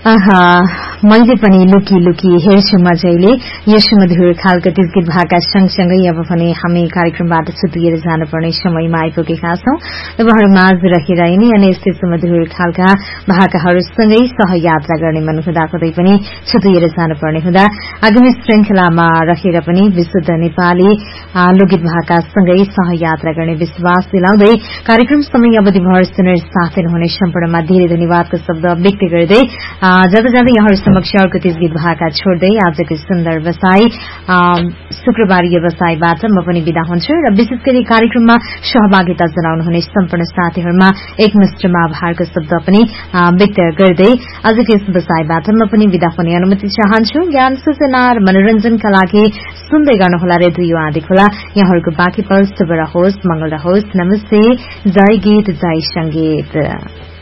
मैले पनि लुकी लुकी हेर्छु मजैले यो सुमधुर खालको गीत भाका सँगसँगै अब भने हामी कार्यक्रमबाट छुटिएर जानुपर्ने समयमा आइपुगेका छौं। व्यवहारमाझ रहिरहने अनि यस्तै सुमधुर खालका भाकाहरूसँगै सहयात्रा गर्ने मन हुँदा हुँदै पनि छुटिएर जानुपर्ने हुँदा आगामी श्रृंखलामा रहेर पनि विशुद्ध नेपाली लोकगीत भाकासँगै सहयात्रा गर्ने विश्वास दिलाउँदै कार्यक्रम समय अवधिभर सुनेर साथ दिनुहुने सम्पूर्णमा धेरै धन्यवादको शब्द व्यक्त गर्दै जाँदा जाँदै यहाँहरू समक्ष अर्को गीत भाका छोड्दै आजको सुन्दर बसाई शुक्रबारीय बसाईबाट म पनि विदा हुन्छु र विशेष गरी कार्यक्रममा सहभागिता जनाउनुहुने सम्पूर्ण साथीहरूमा एकमुष्टमा आभारको शब्द पनि व्यक्त गर्दै आजको यस बसाईबाट म पनि विदा हुने अनुमति चाहन्छु। ज्ञान सूचना र मनोरञ्जनका लागि सुन्दै गर्नुहोला रेडियो आदि खोला। यहाँहरूको बाँकी पल शुभ रहोस्, मंगल रहोस्। नमस्ते, जय गीत जय संगीत।